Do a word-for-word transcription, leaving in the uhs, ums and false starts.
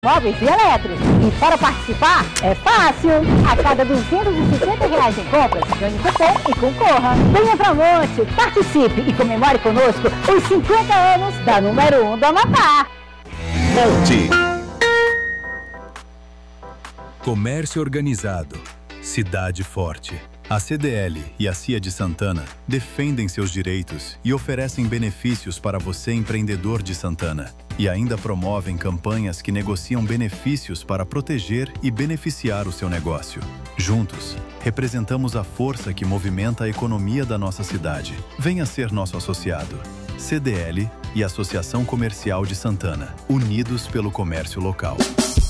Móveis e eletros. E para participar, é fácil. A cada duzentos e cinquenta reais em compras, ganhe cupom e concorra. Venha pra Monte, participe e comemore conosco os cinquenta anos da número um do Amapá. Monte. Comércio organizado. Cidade forte. A C D L e a C I A de Santana defendem seus direitos e oferecem benefícios para você, empreendedor de Santana. E ainda promovem campanhas que negociam benefícios para proteger e beneficiar o seu negócio. Juntos, representamos a força que movimenta a economia da nossa cidade. Venha ser nosso associado. C D L e Associação Comercial de Santana, unidos pelo comércio local.